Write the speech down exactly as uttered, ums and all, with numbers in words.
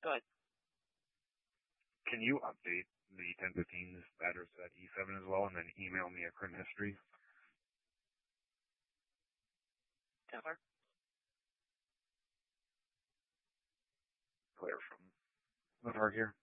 Go ahead. Can you update the ten fifteen's address at E seven as well, and then email me a current history? Taylor? Claire from the park here.